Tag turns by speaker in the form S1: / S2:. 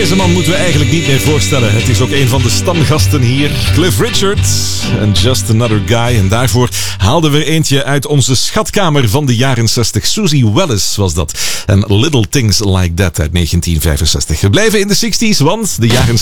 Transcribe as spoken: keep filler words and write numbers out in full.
S1: Deze man moeten we eigenlijk niet meer voorstellen. Het is ook een van de stamgasten hier. Cliff Richard en Just Another Guy. En daarvoor haalden we eentje uit onze schatkamer van de jaren zestig. Susie Welles was dat. En Little Things Like That uit negentien vijfenzestig. We blijven in de zestig's, want de jaren